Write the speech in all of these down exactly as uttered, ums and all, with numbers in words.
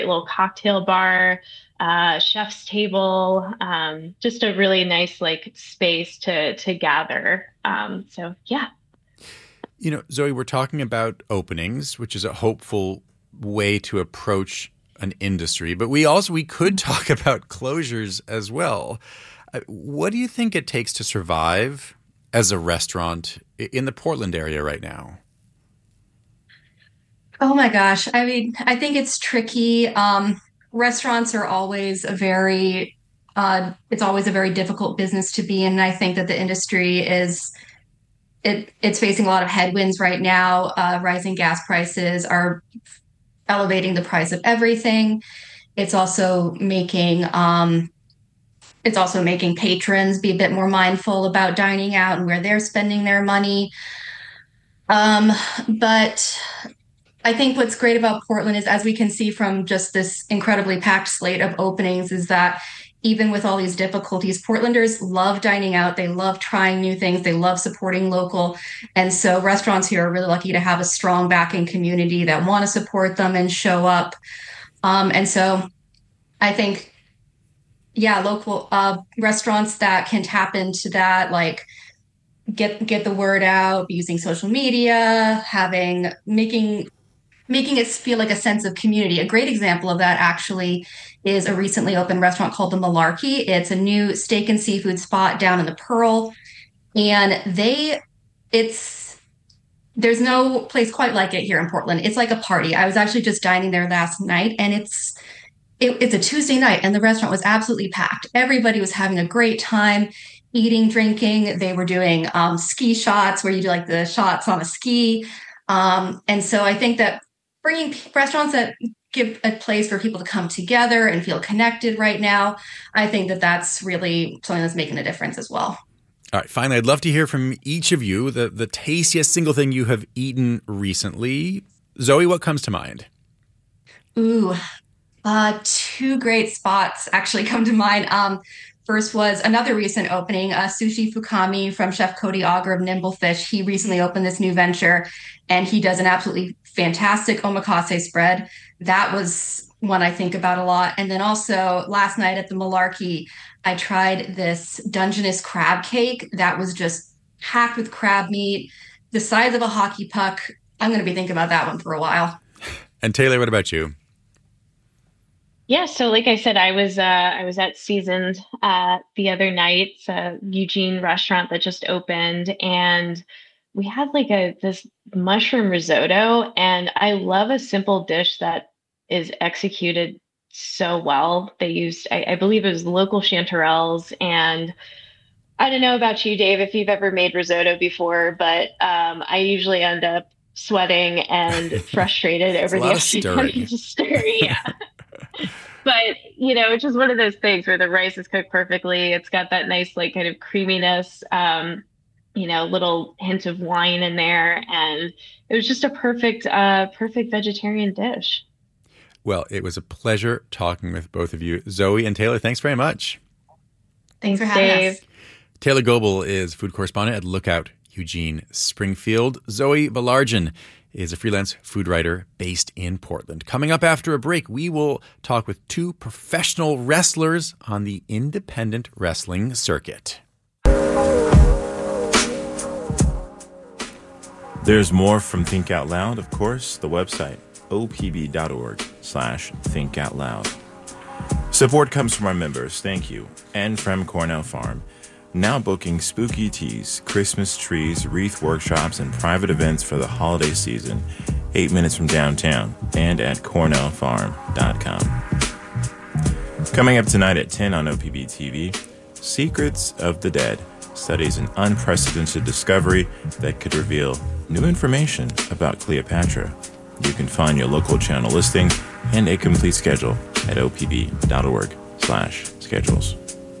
little cocktail bar, uh, chef's table, um, just a really nice like space to to gather. Um, so yeah. You know, Zoe, we're talking about openings, which is a hopeful way to approach an industry, but we also we could talk about closures as well. Uh, What do you think it takes to survive as a restaurant i- in the Portland area right now? Oh my gosh. I mean, I think it's tricky. Um, restaurants are always a very, uh, it's always a very difficult business to be in. And I think that the industry is, it, it's facing a lot of headwinds right now. Uh, rising gas prices are elevating the price of everything. It's also making, um, it's also making patrons be a bit more mindful about dining out and where they're spending their money. Um, but I think what's great about Portland is, as we can see from just this incredibly packed slate of openings, is that even with all these difficulties, Portlanders love dining out. They love trying new things. They love supporting local. And so restaurants here are really lucky to have a strong backing community that want to support them and show up. Um, and so I think, yeah, local uh, restaurants that can tap into that, like get get the word out using social media, having making making it feel like a sense of community. A great example of that actually is a recently opened restaurant called the Malarkey. It's a new steak and seafood spot down in the Pearl. And they, it's, there's no place quite like it here in Portland. It's like a party. I was actually just dining there last night, and it's, it, it's a Tuesday night, and the restaurant was absolutely packed. Everybody was having a great time eating, drinking. They were doing um, ski shots where you do like the shots on a ski. Um, and so I think that bringing p- restaurants that give a place for people to come together and feel connected right now, I think that that's really something that's making a difference as well. All right, finally, I'd love to hear from each of you the, the tastiest single thing you have eaten recently. Zoe, what comes to mind? Ooh, uh, two great spots actually come to mind. Um, first was another recent opening, uh, Sushi Fukami from Chef Cody Auger of Nimblefish. He recently opened this new venture, and he does an absolutely fantastic omakase spread. That was one I think about a lot. And then also last night at the Malarkey, I tried this Dungeness crab cake that was just packed with crab meat, the size of a hockey puck. I'm going to be thinking about that one for a while. And Taylor, what about you? Yeah, so like I said, I was uh, I was at Seasoned uh, the other night. It's a Eugene restaurant that just opened, and we had like a this mushroom risotto, and I love a simple dish that is executed so well. They used, I, I believe it was local chanterelles, and I don't know about you, Dave, if you've ever made risotto before, but um, I usually end up sweating and frustrated It's a over the lot of extra stirring. time to stir. Yeah. But, you know, it's just one of those things where the rice is cooked perfectly. It's got that nice, like, kind of creaminess, um, you know, little hint of wine in there. And it was just a perfect, uh, perfect vegetarian dish. Well, it was a pleasure talking with both of you. Zoe and Taylor, thanks very much. Thanks for Thanks, having Dave. us. Taylor Goebel is food correspondent at Lookout Eugene Springfield. Zoe Balarjan is a freelance food writer based in Portland. Coming up after a break, we will talk with two professional wrestlers on the independent wrestling circuit. There's more from Think Out Loud, of course, the website, opb.org slash think out loud. Support comes from our members, thank you, and from Cornell Farm, now booking spooky teas, Christmas trees, wreath workshops, and private events for the holiday season, eight minutes from downtown, and at cornell farm dot com. Coming up tonight at ten on O P B T V, Secrets of the Dead studies an unprecedented discovery that could reveal new information about Cleopatra. You can find your local channel listing and a complete schedule at opb.org slash schedules.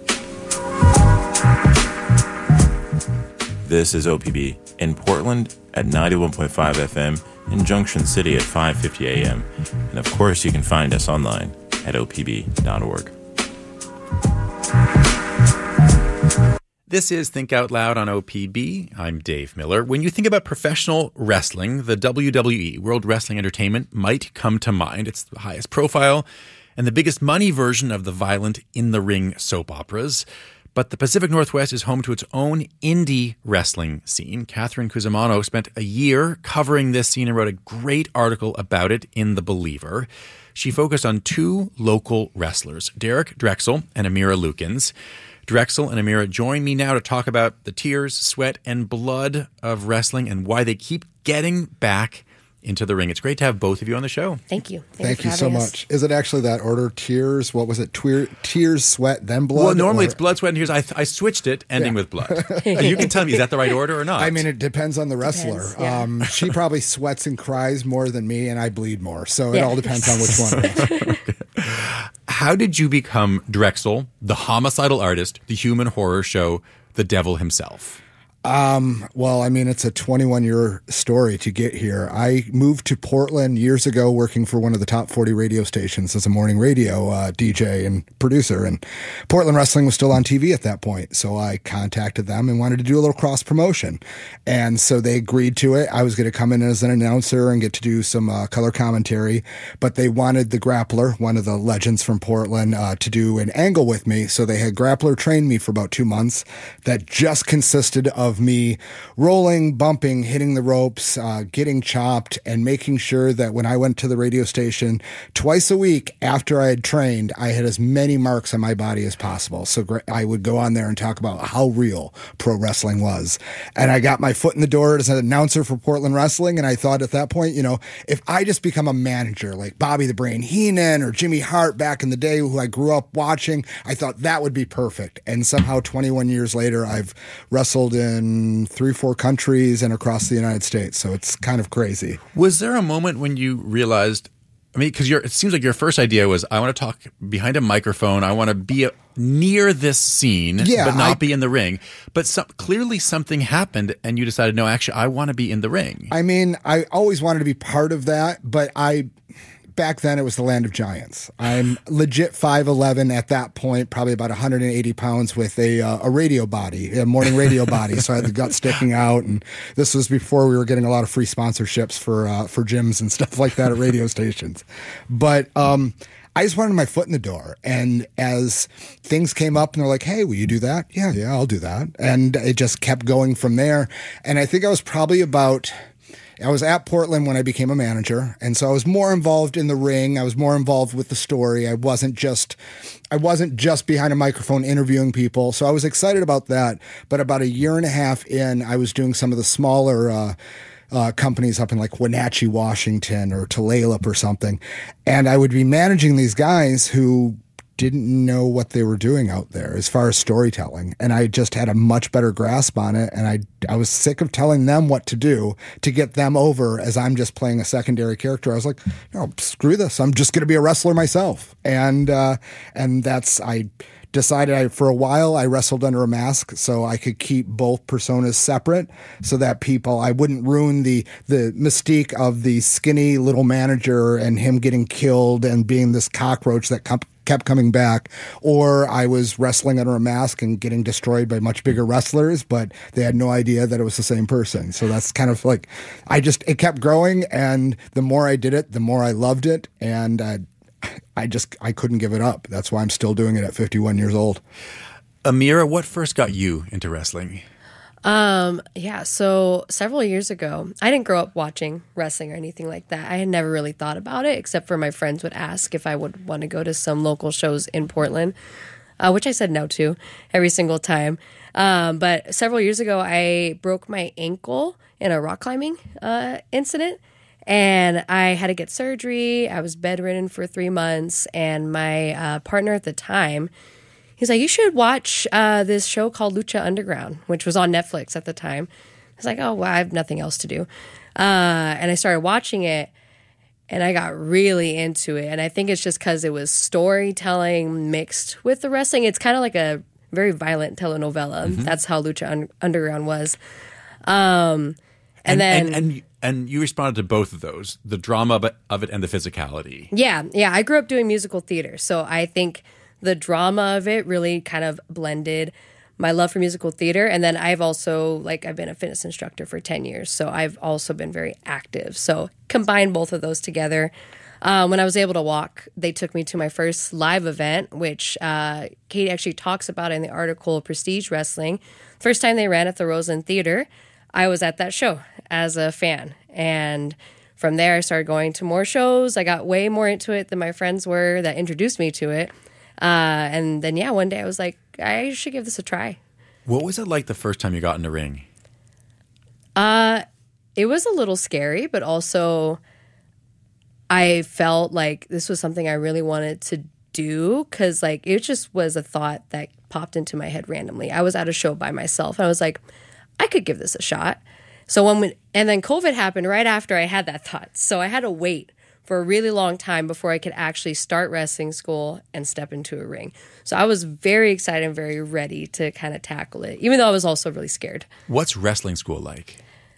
This is O P B in Portland at ninety-one point five F M, in Junction City at five fifty A M. And of course, you can find us online at opb dot org. This is Think Out Loud on O P B. I'm Dave Miller. When you think about professional wrestling, the W W E, World Wrestling Entertainment, might come to mind. It's the highest profile and the biggest money version of the violent in-the-ring soap operas. But the Pacific Northwest is home to its own indie wrestling scene. Catherine Cusimano spent a year covering this scene and wrote a great article about it in The Believer. She focused on two local wrestlers, Derek Drexel and Amira Lukens. Drexel and Amira join me now to talk about the tears, sweat, and blood of wrestling and why they keep getting back into the ring. It's great to have both of you on the show. Thank you. Thank, Thank you so us. much. Is it actually that order? Tears, what was it? Twer- tears, sweat, then blood? Well, normally or? it's blood, sweat, and tears. I, I switched it, ending Yeah. with blood. You can tell me, is that the right order or not? I mean, it depends on the wrestler. Depends, yeah. um, she probably sweats and cries more than me, and I bleed more. So it Yeah. all depends on which one it is. How did you become Drexel, the homicidal artist, the human horror show, the devil himself? Um, well, I mean, it's a twenty-one year story to get here. I moved to Portland years ago working for one of the top forty radio stations as a morning radio uh, D J and producer. And Portland Wrestling was still on T V at that point. So I contacted them and wanted to do a little cross promotion. And so they agreed to it. I was going to come in as an announcer and get to do some uh, color commentary. But they wanted the Grappler, one of the legends from Portland, uh, to do an angle with me. So they had Grappler train me for about two months that just consisted of of me rolling, bumping, hitting the ropes, uh, getting chopped, and making sure that when I went to the radio station twice a week after I had trained, I had as many marks on my body as possible. So I would go on there and talk about how real pro wrestling was. And I got my foot in the door as an announcer for Portland Wrestling. And I thought at that point, you know, if I just become a manager like Bobby the Brain Heenan or Jimmy Hart back in the day, who I grew up watching, I thought that would be perfect. And somehow twenty-one years later, I've wrestled in three, four countries and across the United States. So it's kind of crazy. Was there a moment when you realized, I mean, because it seems like your first idea was, I want to talk behind a microphone. I want to be a, near this scene, yeah, but not I, be in the ring. But some, clearly something happened and you decided, no, actually, I want to be in the ring. I mean, I always wanted to be part of that, but I... Back then, it was the land of giants. I'm legit five eleven at that point, probably about one hundred eighty pounds with a uh, a radio body, a morning radio body. So I had the gut sticking out. And this was before we were getting a lot of free sponsorships for uh, for gyms and stuff like that at radio stations. But um, I just wanted my foot in the door. And as things came up and they're like, hey, will you do that? Yeah, yeah, I'll do that. And it just kept going from there. And I think I was probably about... I was at Portland when I became a manager, and so I was more involved in the ring. I was more involved with the story. I wasn't just, I wasn't just behind a microphone interviewing people. So I was excited about that. But about a year and a half in, I was doing some of the smaller uh, uh, companies up in like Wenatchee, Washington, or Tulalip or something, and I would be managing these guys who didn't know what they were doing out there as far as storytelling. And I just had a much better grasp on it. And I, I was sick of telling them what to do to get them over as I'm just playing a secondary character. I was like, no, screw this. I'm just going to be a wrestler myself. And, uh, and that's, I decided I, for a while, I wrestled under a mask so I could keep both personas separate so that people, I wouldn't ruin the, the mystique of the skinny little manager and him getting killed and being this cockroach that com- kept coming back, or I was wrestling under a mask and getting destroyed by much bigger wrestlers, but they had no idea that it was the same person. So that's kind of like, I just, it kept growing, and the more I did it, the more I loved it, and uh, I just, I couldn't give it up. That's why I'm still doing it at fifty-one years old. Amira, what first got you into wrestling? Um, yeah, so several years ago, I didn't grow up watching wrestling or anything like that. I had never really thought about it, except for my friends would ask if I would want to go to some local shows in Portland, uh, which I said no to every single time. Um, but several years ago, I broke my ankle in a rock climbing uh, incident, and I had to get surgery. I was bedridden for three months, and my uh, partner at the time, he's like, you should watch uh, this show called Lucha Underground, which was on Netflix at the time. I was like, oh, well, I have nothing else to do. Uh, and I started watching it, and I got really into it. And I think it's just because it was storytelling mixed with the wrestling. It's kind of like a very violent telenovela. Mm-hmm. That's how Lucha Un- Underground was. Um, and, and then... And, and, and you responded to both of those, the drama of it, of it and the physicality. Yeah, yeah. I grew up doing musical theater, so I think... the drama of it really kind of blended my love for musical theater. And then I've also, like, I've been a fitness instructor for ten years. So I've also been very active. So combine both of those together. Um, when I was able to walk, they took me to my first live event, which uh, Kate actually talks about in the article Prestige Wrestling. First time they ran at the Roseland Theater, I was at that show as a fan. And from there, I started going to more shows. I got way more into it than my friends were that introduced me to it. Uh, and then, yeah, one day I was like, I should give this a try. What was it like the first time you got in the ring? Uh, it was a little scary, but also I felt like this was something I really wanted to do because, like, it just was a thought that popped into my head randomly. I was at a show by myself, and I was like, I could give this a shot. So when we, and then COVID happened right after I had that thought. So I had to wait for a really long time before I could actually start wrestling school and step into a ring. So I was very excited and very ready to kind of tackle it, even though I was also really scared. What's wrestling school like?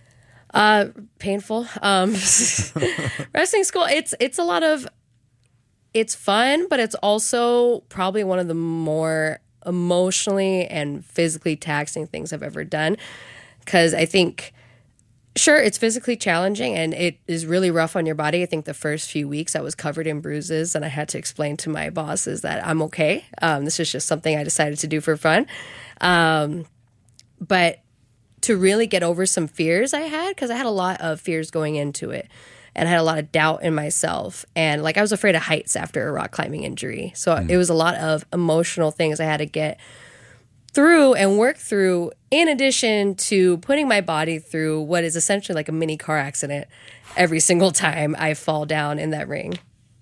Uh, painful. Um, wrestling school, it's it's a lot of, it's fun, but it's also probably one of the more emotionally and physically taxing things I've ever done. Because I think, sure, it's physically challenging and it is really rough on your body. I think the first few weeks I was covered in bruises and I had to explain to my bosses that I'm okay. Um, this is just something I decided to do for fun. Um, but to really get over some fears I had, because I had a lot of fears going into it and I had a lot of doubt in myself. And like I was afraid of heights after a rock climbing injury. So mm. it was a lot of emotional things I had to get through and work through, in addition to putting my body through what is essentially like a mini car accident every single time I fall down in that ring.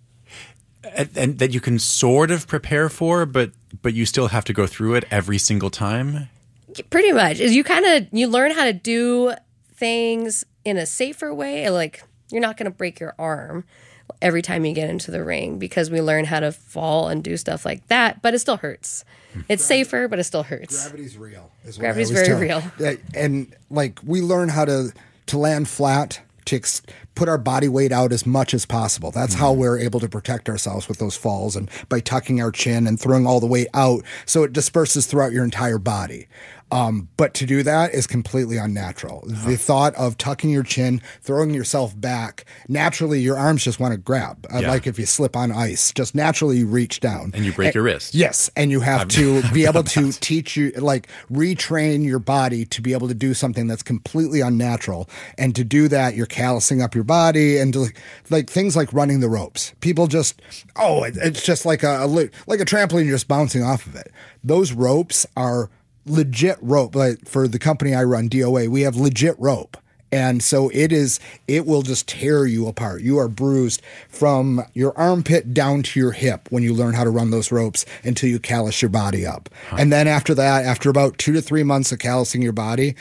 And, and that you can sort of prepare for, but but you still have to go through it every single time? Pretty much. You kind of, you learn how to do things in a safer way. Like, you're not going to break your arm every time you get into the ring because we learn how to fall and do stuff like that, but it still hurts. It's safer, but it still hurts. Gravity's real. Is what Gravity's I always very tell. real. And like we learn how to to land flat, to ex- put our body weight out as much as possible. That's mm-hmm. how we're able to protect ourselves with those falls, and by tucking our chin and throwing all the weight out so it disperses throughout your entire body. Um, but to do that is completely unnatural. Uh-huh. The thought of tucking your chin, throwing yourself back, naturally your arms just want to grab. Uh, yeah. Like if you slip on ice, just naturally you reach down. And you break and, your wrist. Yes. And you have I've, to be able to teach you, like retrain your body to be able to do something that's completely unnatural. And to do that, you're callousing up your body and to, like things like running the ropes. People just, oh, it, it's just like a, a like a trampoline, you're just bouncing off of it. Those ropes are legit rope. Like for the company I run, D O A, we have legit rope. And so it is, it will just tear you apart. You are bruised from your armpit down to your hip when you learn how to run those ropes until you callus your body up. Huh. And then after that, after about two to three months of callousing your body,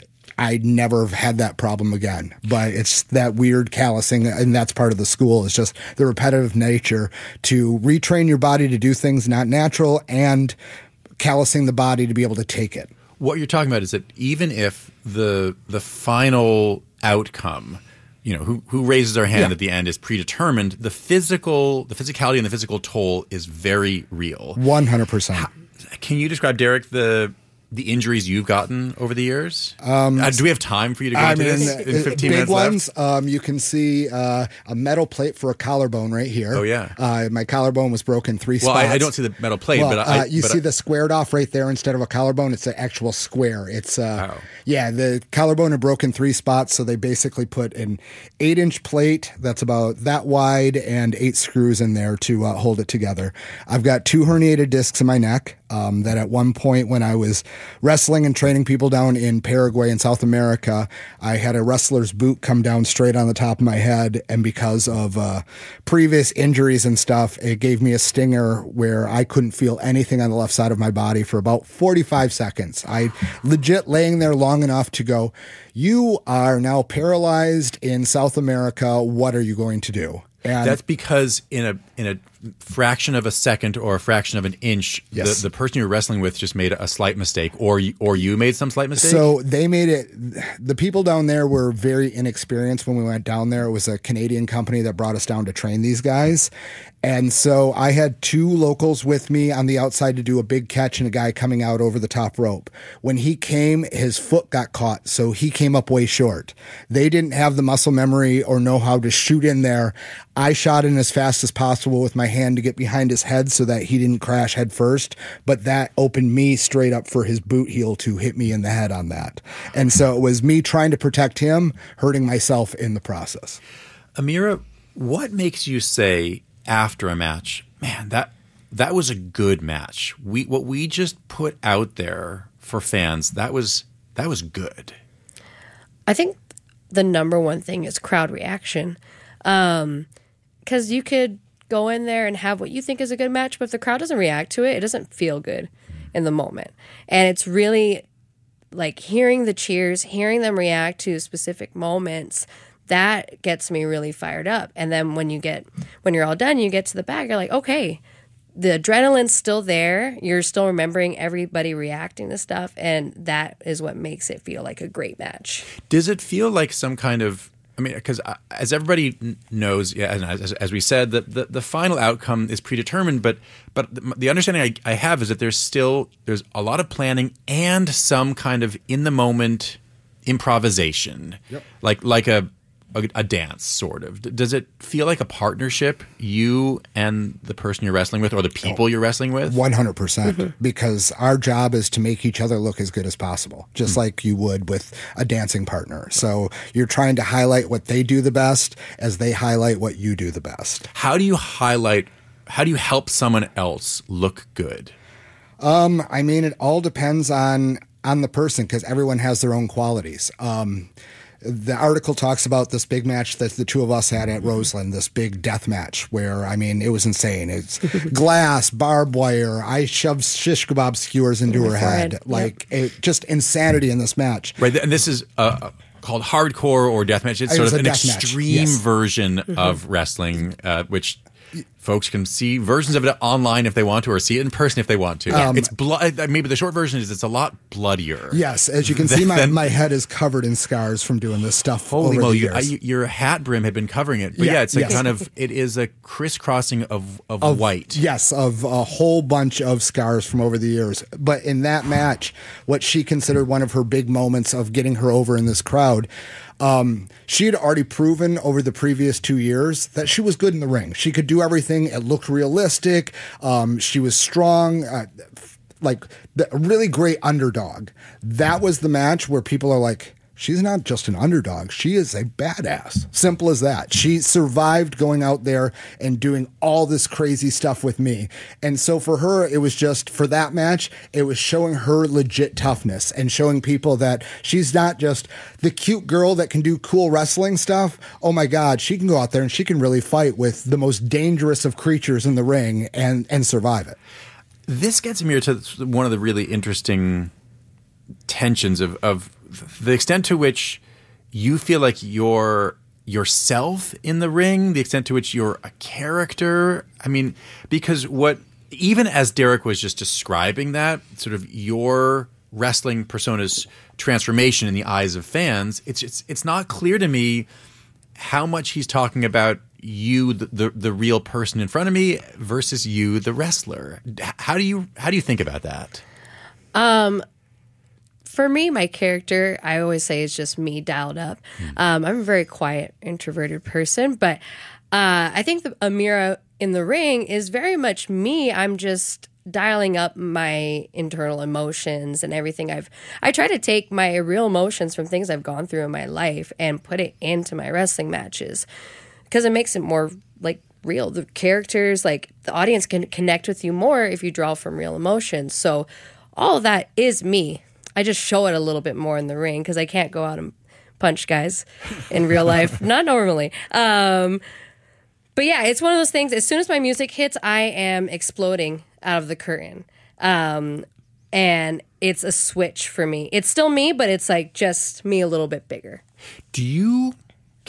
I never have had that problem again. But it's that weird callousing, and that's part of the school. It's just the repetitive nature to retrain your body to do things not natural and callousing the body to be able to take it. What you're talking about is that even if the the final outcome, you know, who who raises their hand yeah. at the end is predetermined, the physical, the physicality and the physical toll is very real. one hundred percent. How, can you describe, Derek, the the injuries you've gotten over the years? Um, uh, do we have time for you to go I into mean, this in fifteen big minutes ones, left? Um, you can see uh, a metal plate for a collarbone right here. Oh, yeah. Uh, my collarbone was broken three well, spots. Well, I, I don't see the metal plate, well, but I, uh, you but see I, the squared off right there instead of a collarbone. It's an actual square. It's uh, oh. yeah, the collarbone had broken three spots, so they basically put an eight-inch plate that's about that wide and eight screws in there to uh, hold it together. I've got two herniated discs in my neck. Um, that at one point when I was wrestling and training people down in Paraguay in South America, I had a wrestler's boot come down straight on the top of my head. And because of uh, previous injuries and stuff, it gave me a stinger where I couldn't feel anything on the left side of my body for about forty-five seconds. I legit laying there long enough to go, you are now paralyzed in South America. What are you going to do? And that's because in a in a fraction of a second or a fraction of an inch, Yes. the, the person you're wrestling with just made a slight mistake, or you, or you made some slight mistake? So they made it. The people down there were very inexperienced when we went down there. It was a Canadian company that brought us down to train these guys. And so I had two locals with me on the outside to do a big catch and a guy coming out over the top rope. When he came, his foot got caught, so he came up way short. They didn't have the muscle memory or know how to shoot in there. I shot in as fast as possible with my hand to get behind his head so that he didn't crash head first, but that opened me straight up for his boot heel to hit me in the head on that. And so it was me trying to protect him, hurting myself in the process. Amira, what makes you say after a match, man, that that was a good match. We what we just put out there for fans, that was that was good. I think the number one thing is crowd reaction. Um, because you could go in there and have what you think is a good match, but if the crowd doesn't react to it, it doesn't feel good in the moment. And it's really like hearing the cheers, hearing them react to specific moments, that gets me really fired up. And then when you get, when you're all done, you get to the back, you're like, okay, the adrenaline's still there. You're still remembering everybody reacting to stuff. And that is what makes it feel like a great match. Does it feel like some kind of, I mean, because as everybody knows, yeah, and as, as we said, the, the, the final outcome is predetermined, but but the understanding I, I have is that there's still, there's a lot of planning and some kind of in-the-moment improvisation, yep. like like a, a a dance, sort of. Does it feel like a partnership, you and the person you're wrestling with, or the people oh, you're wrestling with? one hundred percent, because our job is to make each other look as good as possible, just mm. like you would with a dancing partner. So you're trying to highlight what they do the best as they highlight what you do the best. How do you highlight, how do you help someone else look good? Um, I mean, it all depends on, on the person, because everyone has their own qualities. Um, The article talks about this big match that the two of us had at Roseland, this big death match where, I mean, it was insane. It's glass, barbed wire. I shoved shish kebab skewers into her head. Like, yep. it, just insanity in this match. Right. And this is uh, called hardcore or death match. It's it sort of an yes. extreme version mm-hmm. of wrestling, uh, which folks can see versions of it online if they want to, or see it in person if they want to. Um, it's blood. Maybe the short version is it's a lot bloodier. Yes, as you can than, see, my, my head is covered in scars from doing this stuff. Holy moly! You, your hat brim had been covering it, but yeah, yeah it's a yes. kind of it is a crisscrossing of, of of white. Yes, of a whole bunch of scars from over the years. But in that match, what she considered one of her big moments of getting her over in this crowd. Um, she had already proven over the previous two years that she was good in the ring. She could do everything. It looked realistic. Um, she was strong, uh, like the, a really great underdog. That was the match where people are like, she's not just an underdog. She is a badass. Simple as that. She survived going out there and doing all this crazy stuff with me. And so for her, it was just, for that match, it was showing her legit toughness and showing people that she's not just the cute girl that can do cool wrestling stuff. Oh my God, she can go out there and she can really fight with the most dangerous of creatures in the ring and, and survive it. This gets me to one of the really interesting tensions of, of the extent to which you feel like you're yourself in the ring, the extent to which you're a character. I mean, because what, even as Derek was just describing that, sort of your wrestling persona's transformation in the eyes of fans, it's it's, it's not clear to me how much he's talking about you, the, the the real person in front of me, versus you, the wrestler. How do you how do you think about that? Um. For me, my character, I always say, is just me dialed up. Mm. Um, I'm a very quiet, introverted person, but uh, I think the Amira in the ring is very much me. I'm just dialing up my internal emotions and everything. I've I try to take my real emotions from things I've gone through in my life and put it into my wrestling matches because it makes it more like real. The characters, like the audience, can connect with you more if you draw from real emotions. So all of that is me. I just show it a little bit more in the ring because I can't go out and punch guys in real life. Not normally. Um, but yeah, it's one of those things. As soon as my music hits, I am exploding out of the curtain. Um, and it's a switch for me. It's still me, but it's like just me a little bit bigger. Do you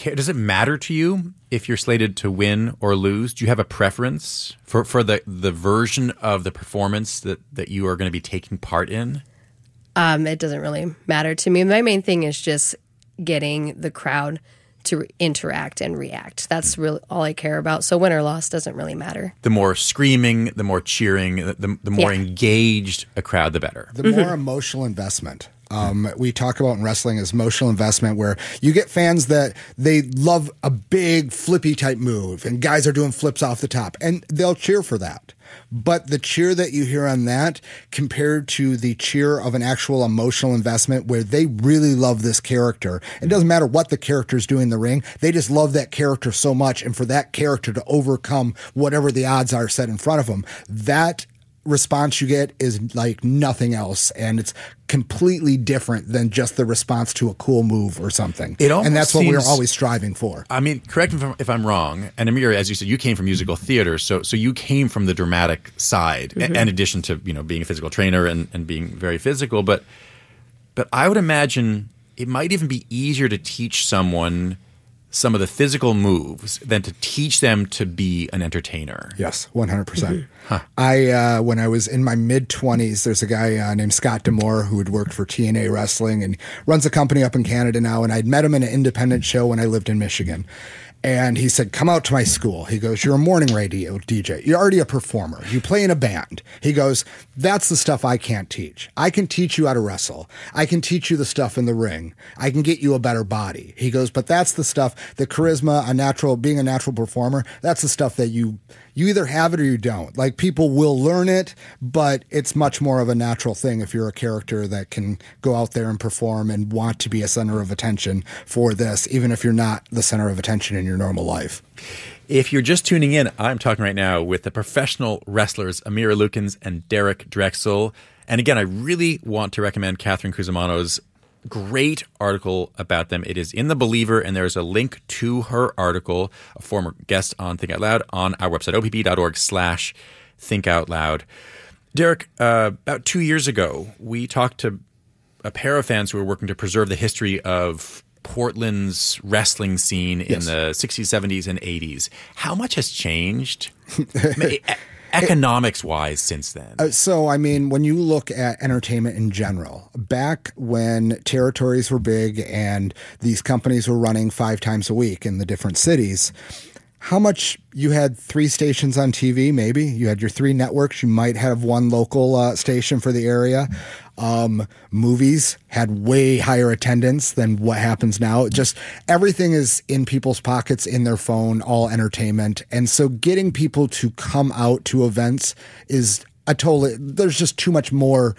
care? Does it matter to you if you're slated to win or lose? Do you have a preference for, for the, the version of the performance that, that you are going to be taking part in? Um, it doesn't really matter to me. My main thing is just getting the crowd to interact and react. That's really all I care about. So win or loss doesn't really matter. The more screaming, the more cheering, the, the more yeah. engaged a crowd, the better. The more mm-hmm. emotional investment. Um, we talk about in wrestling as emotional investment, where you get fans that they love a big flippy type move and guys are doing flips off the top and they'll cheer for that. But the cheer that you hear on that compared to the cheer of an actual emotional investment where they really love this character, it doesn't matter what the character's doing in the ring. They just love that character so much. And for that character to overcome whatever the odds are set in front of them, that response you get is like nothing else, and it's completely different than just the response to a cool move or something. It and that's what seems, we're always striving for. I mean, correct me if I'm, if I'm wrong. And Amir, as you said, you came from musical theater, so so you came from the dramatic side, mm-hmm. in addition to you know being a physical trainer and, and being very physical. But but I would imagine it might even be easier to teach someone some of the physical moves than to teach them to be an entertainer. Yes, one hundred percent. Mm-hmm. Huh. I, uh, when I was in my mid-twenties, there's a guy uh, named Scott Demore who had worked for T N A Wrestling and runs a company up in Canada now, and I'd met him in an independent show when I lived in Michigan. And he said, come out to my school. He goes, you're a morning radio D J. You're already a performer. You play in a band. He goes, that's the stuff I can't teach. I can teach you how to wrestle. I can teach you the stuff in the ring. I can get you a better body. He goes, but that's the stuff, the charisma, a natural, being a natural performer, that's the stuff that you, you either have it or you don't. Like people will learn it, but it's much more of a natural thing if you're a character that can go out there and perform and want to be a center of attention for this, even if you're not the center of attention in your normal life. If you're just tuning in, I'm talking right now with the professional wrestlers Amira Lukens and Derek Drexel. And again, I really want to recommend Catherine Cusimano's great article about them. It is in The Believer, and there's a link to her article, a former guest on Think Out Loud, on our website, opp.org slash think out loud. Derek, uh, about two years ago, we talked to a pair of fans who were working to preserve the history of Portland's wrestling scene in yes. the sixties, seventies, and eighties. How much has changed? I mean, economics-wise since then? Uh, so, I mean, when you look at entertainment in general, back when territories were big and these companies were running five times a week in the different cities, how much you had three stations on T V, maybe. You had your three networks. You might have one local uh, station for the area. Um, movies had way higher attendance than what happens now. Just everything is in people's pockets, in their phone, all entertainment. And so getting people to come out to events is a totally, there's just too much more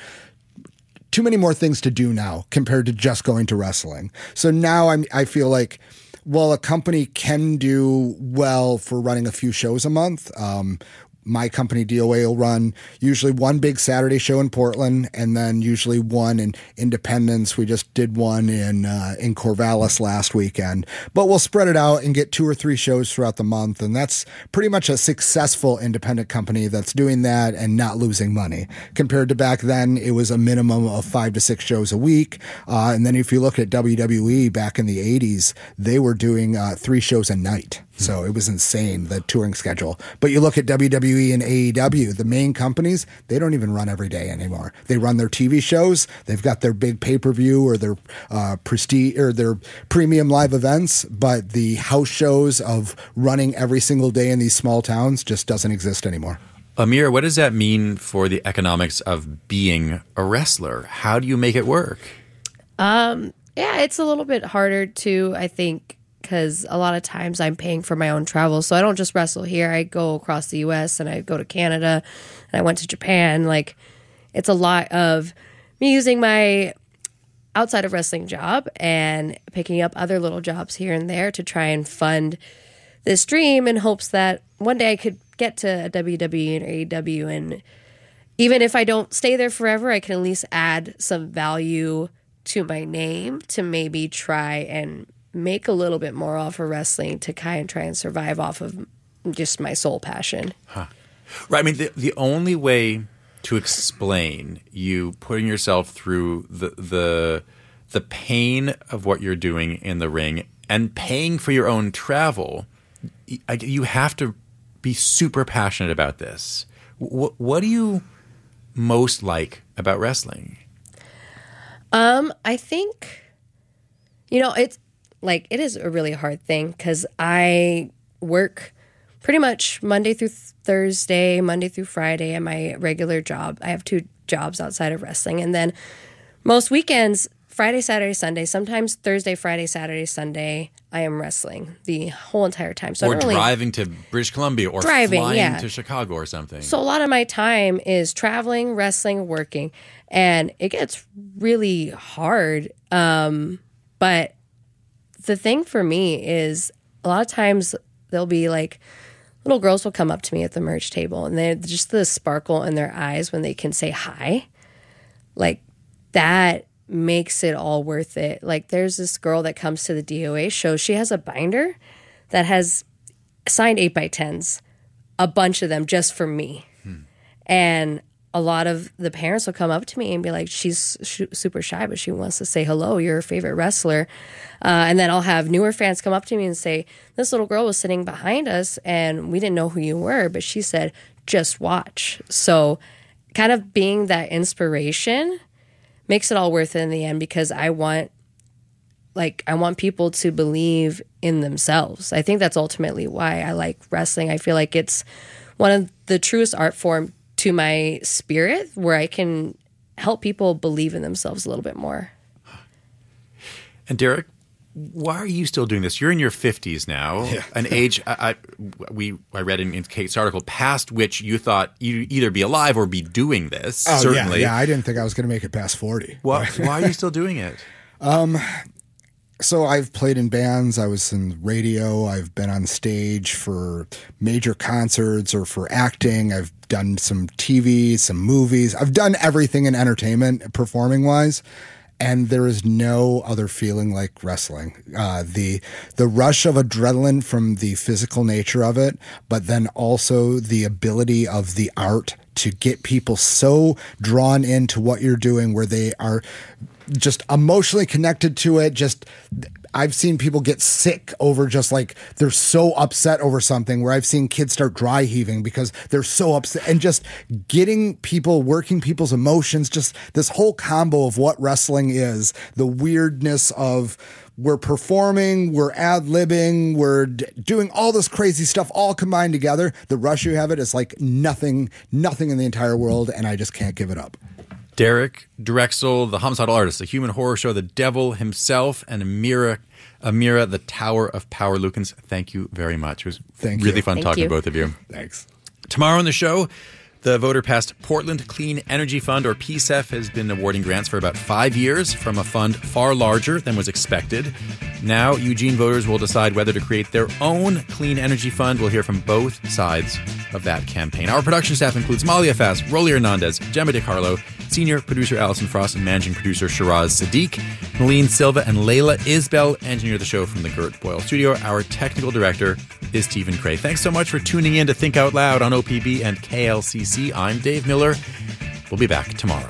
too many more things to do now compared to just going to wrestling. So now I'm, I feel like, well, a company can do well for running a few shows a month. Um, my company, D O A, will run usually one big Saturday show in Portland and then usually one in Independence. We just did one in uh, in Corvallis last weekend. But we'll spread it out and get two or three shows throughout the month. And that's pretty much a successful independent company that's doing that and not losing money. Compared to back then, it was a minimum of five to six shows a week. Uh, and then if you look at W W E back in the eighties, they were doing uh, three shows a night. So it was insane, the touring schedule. But you look at W W E and A E W, the main companies, they don't even run every day anymore. They run their T V shows. They've got their big pay-per-view or their uh, prestige or their premium live events. But the house shows of running every single day in these small towns just doesn't exist anymore. Amir, what does that mean for the economics of being a wrestler? How do you make it work? Um, yeah, it's a little bit harder to, I think, because a lot of times I'm paying for my own travel. So I don't just wrestle here. I go across the U S and I go to Canada and I went to Japan. Like, it's a lot of me using my outside of wrestling job and picking up other little jobs here and there to try and fund this dream in hopes that one day I could get to a W W E and A E W. And even if I don't stay there forever, I can at least add some value to my name to maybe try and make a little bit more off of wrestling to kind of try and survive off of just my sole passion. Huh. Right. I mean, the, the only way to explain you putting yourself through the, the, the pain of what you're doing in the ring and paying for your own travel, you have to be super passionate about this. What, what do you most like about wrestling? Um, I think, you know, it's like, it is a really hard thing because I work pretty much Monday through Thursday, Monday through Friday at my regular job. I have two jobs outside of wrestling. And then most weekends, Friday, Saturday, Sunday, sometimes Thursday, Friday, Saturday, Sunday, I am wrestling the whole entire time. So or I don't really, driving to British Columbia or driving, flying yeah. to Chicago or something. So a lot of my time is traveling, wrestling, working, and it gets really hard. Um, but the thing for me is a lot of times there'll be like little girls will come up to me at the merch table and they're just the sparkle in their eyes when they can say hi. Like that makes it all worth it. Like there's this girl that comes to the D O A show. She has a binder that has signed eight by tens, a bunch of them just for me. Hmm. And a lot of the parents will come up to me and be like, she's sh- super shy, but she wants to say hello. You're her favorite wrestler. Uh, and then I'll have newer fans come up to me and say, this little girl was sitting behind us and we didn't know who you were, but she said, just watch. So kind of being that inspiration makes it all worth it in the end, because I want, like, I want people to believe in themselves. I think that's ultimately why I like wrestling. I feel like it's one of the truest art form to my spirit, where I can help people believe in themselves a little bit more. And Derek, why are you still doing this? You're in your fifties now, yeah. an age I, I we I read in, in Kate's article, past which you thought you'd either be alive or be doing this. Oh, certainly, yeah, yeah. I didn't think I was going to make it past forty. Why, why are you still doing it? Um, so I've played in bands. I was in radio. I've been on stage for major concerts or for acting. I've done some T V, some movies. I've done everything in entertainment, performing wise. And there is no other feeling like wrestling. Uh, the the rush of adrenaline from the physical nature of it, but then also the ability of the art to get people so drawn into what you're doing where they are just emotionally connected to it. Just I've seen people get sick over just like they're so upset over something, where I've seen kids start dry heaving because they're so upset, and just getting people, working people's emotions, just this whole combo of what wrestling is, the weirdness of we're performing, we're ad-libbing, we're d- doing all this crazy stuff all combined together. The rush you have it is like nothing, nothing in the entire world, and I just can't give it up. Derek Drexel, the homicidal artist, the human horror show, the devil himself, and Amira, Amira, the Tower of Power Lukens. Thank you very much. It was Thank really you. fun Thank talking you. to both of you. Thanks. Tomorrow on the show, the voter passed Portland Clean Energy Fund, or P C E F, has been awarding grants for about five years from a fund far larger than was expected. Now, Eugene voters will decide whether to create their own clean energy fund. We'll hear from both sides of that campaign. Our production staff includes Malia Fass, Rolly Hernandez, Gemma DiCarlo, senior producer Allison Frost, and managing producer Shiraz Sadiq. Nalene Silva and Layla Isbell engineer the show from the Gert Boyle studio. Our technical director is Stephen Cray. Thanks so much for tuning in to Think Out Loud on O P B and K L C C. I'm Dave Miller. We'll be back tomorrow.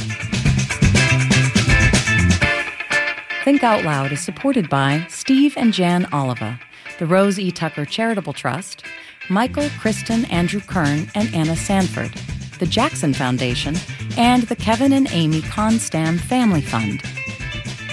Think Out Loud is supported by Steve and Jan Oliva, the Rose E. Tucker Charitable Trust, Michael, Kristen, Andrew Kern, and Anna Sanford, the Jackson Foundation, and the Kevin and Amy Constam Family Fund.